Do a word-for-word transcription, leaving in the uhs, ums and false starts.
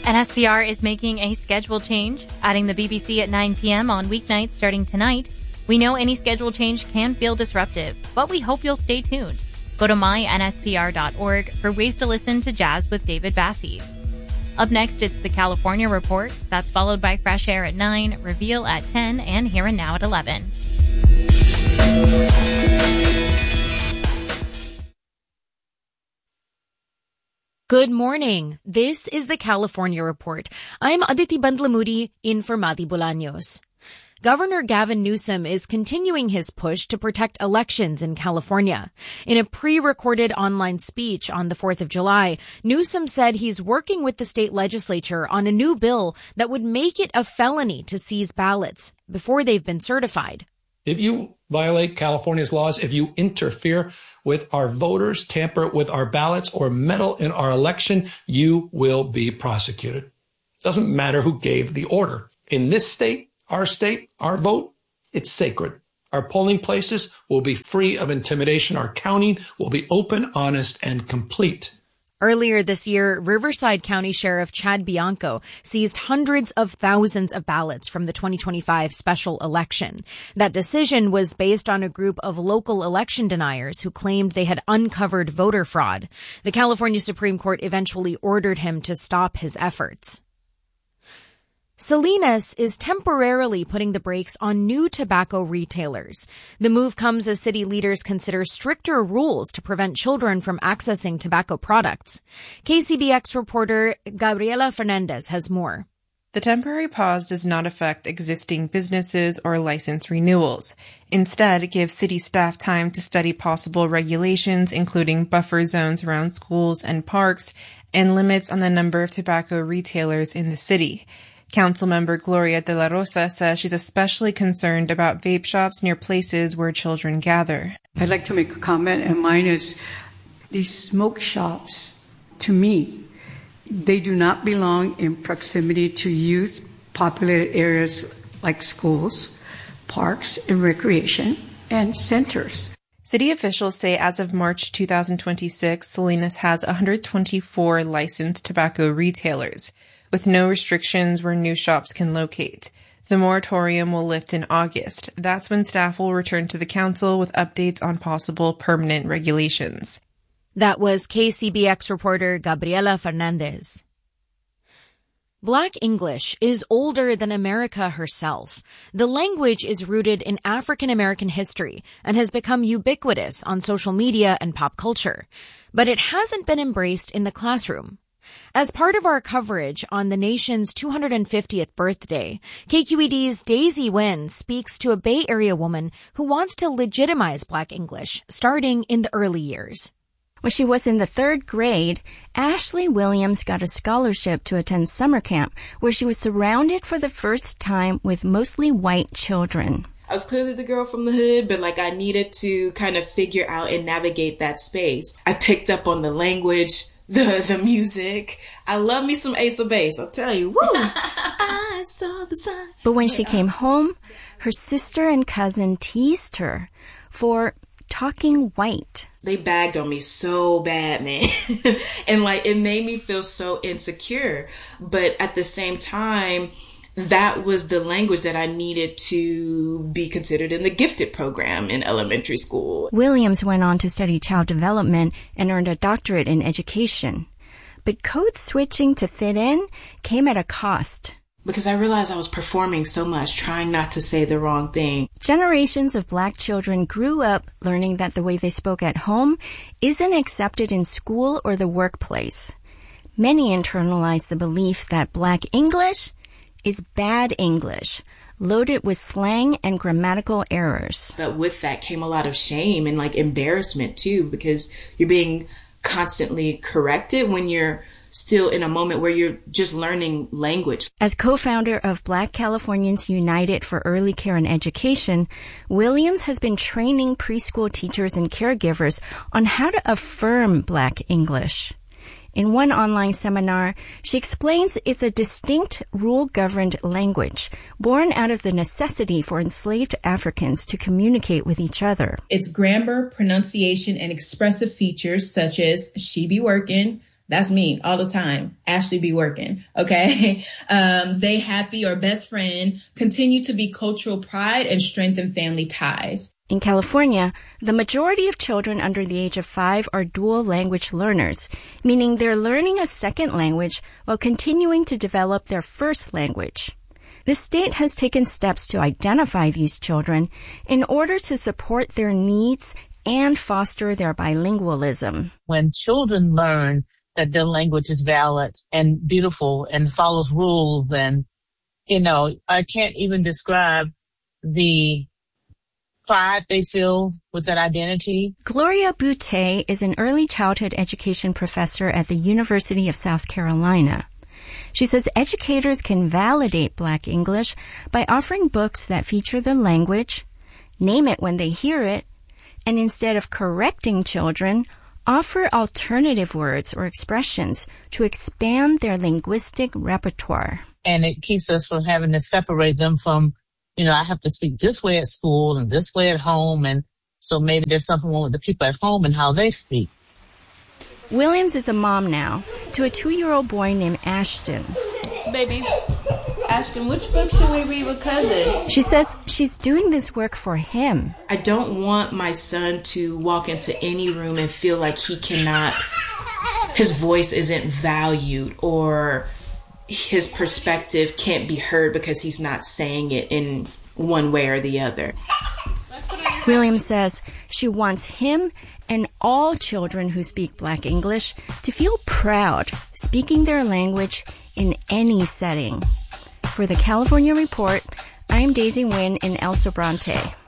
N S P R is making a schedule change, adding the B B C at nine p.m. on weeknights starting tonight. We know any schedule change can feel disruptive, but we hope you'll stay tuned. Go to my N S P R dot org for ways to listen to Jazz with David Bassi. Up next, it's the California Report. That's followed by Fresh Air at nine, Reveal at ten, and Here and Now at eleven. Good morning. This is the California Report. I'm Aditi Bandlamudi in for Mati Bolaños. Governor Gavin Newsom is continuing his push to protect elections in California. In a pre-recorded online speech on the fourth of July, Newsom said he's working with the state legislature on a new bill that would make it a felony to seize ballots before they've been certified. If you violate California's laws, if you interfere with our voters, tamper with our ballots, or meddle in our election, you will be prosecuted. Doesn't matter who gave the order. In this state, our state, our vote, it's sacred. Our polling places will be free of intimidation. Our counting will be open, honest, and complete. Earlier this year, Riverside County Sheriff Chad Bianco seized hundreds of thousands of ballots from the twenty twenty-five special election. That decision was based on a group of local election deniers who claimed they had uncovered voter fraud. The California Supreme Court eventually ordered him to stop his efforts. Salinas is temporarily putting the brakes on new tobacco retailers. The move comes as city leaders consider stricter rules to prevent children from accessing tobacco products. K C B X reporter Gabriela Fernandez has more. The temporary pause does not affect existing businesses or license renewals. Instead, it gives city staff time to study possible regulations, including buffer zones around schools and parks, and limits on the number of tobacco retailers in the city. Councilmember Gloria de la Rosa says she's especially concerned about vape shops near places where children gather. I'd like to make a comment, and mine is these smoke shops, to me, they do not belong in proximity to youth populated areas like schools, parks and recreation, and centers. City officials say as of March two thousand twenty-six, Salinas has one hundred twenty-four licensed tobacco retailers, with no restrictions where new shops can locate. The moratorium will lift in August. That's when staff will return to the council with updates on possible permanent regulations. That was K C B X reporter Gabriela Fernandez. Black English is older than America herself. The language is rooted in African American history and has become ubiquitous on social media and pop culture. But it hasn't been embraced in the classroom. As part of our coverage on the nation's two hundred fiftieth birthday, K Q E D's Daisy Nguyen speaks to a Bay Area woman who wants to legitimize Black English starting in the early years. When she was in the third grade, Ashley Williams got a scholarship to attend summer camp where she was surrounded for the first time with mostly white children. I was clearly the girl from the hood, but like I needed to kind of figure out and navigate that space. I picked up on the language, the the music. I love me some Ace of Base, I'll tell you. Woo! I saw the sign. But when she came home, her sister and cousin teased her for talking white. They bagged on me so bad, man. And like it made me feel so insecure. But at the same time, that was the language that I needed to be considered in the gifted program in elementary school. Williams went on to study child development and earned a doctorate in education. But code switching to fit in came at a cost. Because I realized I was performing so much, trying not to say the wrong thing. Generations of Black children grew up learning that the way they spoke at home isn't accepted in school or the workplace. Many internalized the belief that Black English is bad English, loaded with slang and grammatical errors. But with that came a lot of shame and like embarrassment too, because you're being constantly corrected when you're still in a moment where you're just learning language. As co-founder of Black Californians United for Early Care and Education, Williams has been training preschool teachers and caregivers on how to affirm Black English. In one online seminar, she explains it's a distinct rule-governed language born out of the necessity for enslaved Africans to communicate with each other. Its grammar, pronunciation, and expressive features such as she be working, That's me all the time. Ashley be working. Okay. Um, they happy or best friend, continue to be cultural pride and strengthen family ties. In California, the majority of children under the age of five are dual language learners, meaning they're learning a second language while continuing to develop their first language. The state has taken steps to identify these children in order to support their needs and foster their bilingualism. When children learn that their language is valid and beautiful and follows rules, and, you know, I can't even describe the pride they feel with that identity. Gloria Butte is an early childhood education professor at the University of South Carolina. She says educators can validate Black English by offering books that feature the language, name it when they hear it, and instead of correcting children, offer alternative words or expressions to expand their linguistic repertoire. And it keeps us from having to separate them from, you know, I have to speak this way at school and this way at home. And so maybe there's something wrong with the people at home and how they speak. Williams is a mom now to a two-year-old boy named Ashton. Baby, Ashton, which book should we read with cousin? She says she's doing this work for him. I don't want my son to walk into any room and feel like he cannot, his voice isn't valued or his perspective can't be heard because he's not saying it in one way or the other. Williams says she wants him and all children who speak Black English to feel proud speaking their language in any setting. For the California Report, I'm Daisy Nguyen in El Sobrante.